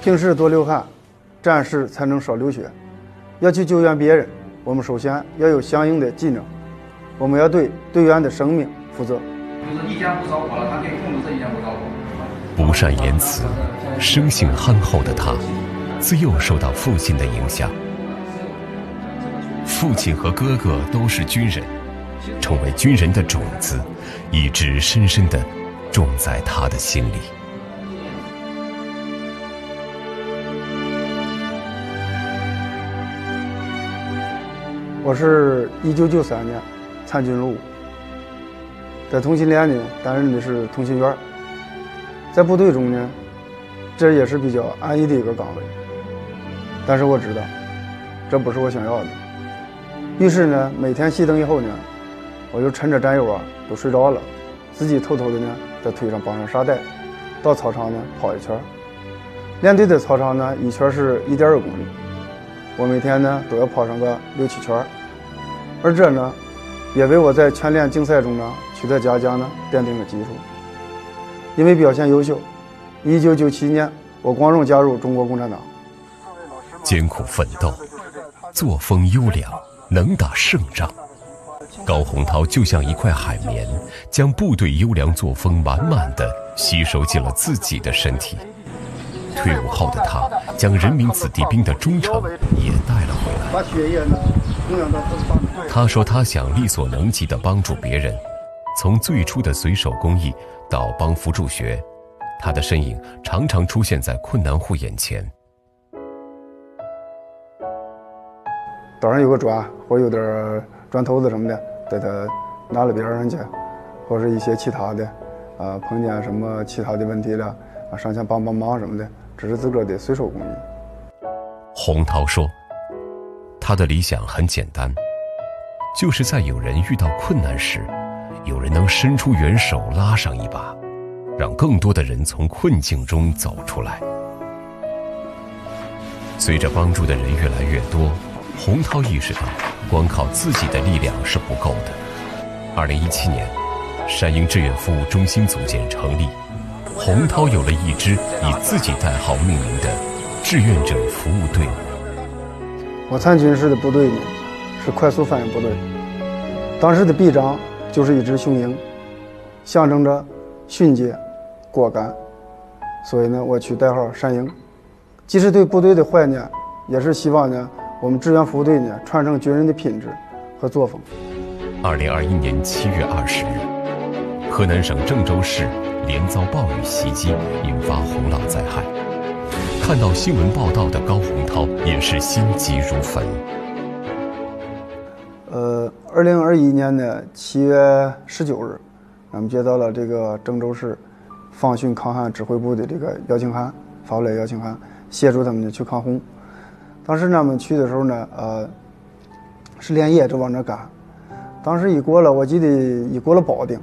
平时多流汗，战时才能少流血。要去救援别人，我们首先要有相应的技能，我们要对队员的生命负责。 就是一家不着火了，他可以控制这一家不着火。 不善言辞，生性憨厚的他，自幼受到父亲的影响。父亲和哥哥都是军人，成为军人的种子，一直深深地种在他的心里。 我是1993年参军入伍，在通信连呢担任的是通信员，在部队中呢，这也是比较安逸的一个岗位，但是我知道这不是我想要的，于是呢，每天熄灯以后呢，我就趁着战友都睡着了，自己偷偷的呢在腿上绑上沙袋，到操场呢跑一圈。连队的操场呢一圈是1.2公里，我每天呢都要跑上个6-7圈，而这呢也为我在全连竞赛中呢取得嘉奖呢奠定了基础。因为表现优秀，1997年我光荣加入中国共产党。 艰苦奋斗，作风优良，能打胜仗。高洪涛就像一块海绵，将部队优良作风满满地吸收进了自己的身体。退伍后的他，将人民子弟兵的忠诚也带了回来。 把血液呢供养到他说他想力所能及地帮助别人，从最初的随手公益到帮扶助学，他的身影常常出现在困难户眼前。 岛上有个砖或有点砖头子什么的，带他拿了别人去，或是一些其他的碰见什么其他的问题了上前帮忙什么的，这是自个儿的随手公益。 洪涛说他的理想很简单，就是在有人遇到困难时，有人能伸出援手拉上一把，让更多的人从困境中走出来。随着帮助的人越来越多，洪涛意识到光靠自己的力量是不够的。2017年，山鹰志愿服务中心组建成立，洪涛有了一支以自己代号命名的志愿者服务队伍。 我参军时的部队呢是快速反应部队，当时的臂章就是一只雄鹰，象征着迅捷果敢，所以呢我取代号山鹰。既是对部队的怀念，也是希望呢我们志愿服务队呢传承军人的品质和作风。 2021年7月20日，河南省郑州市连遭暴雨袭击，引发洪涝灾害。看到新闻报道的高洪涛也是心急如焚。 2021年的7月19日，我们接到了这个郑州市防汛抗旱指挥部的这个邀请函，发过来邀请函，协助他们去抗洪。当时呢，我们去的时候呢，是连夜就往那赶。当时一过了，我记得一过了保定，